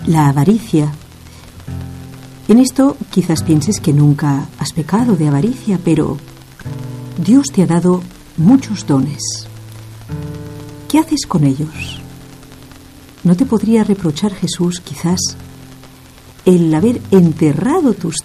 La avaricia. En esto quizás pienses que nunca has pecado de avaricia, pero Dios te ha dado muchos dones. ¿Qué haces con ellos? ¿No te podría reprochar Jesús quizás el haber enterrado tus